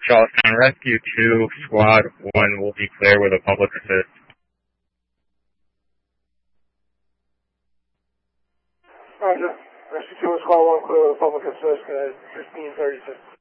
Charlestown Rescue 2, Squad 1 will be clear with a public assist. Roger. Rescue 2 and Squad 1 clear with a public assist at 15:36.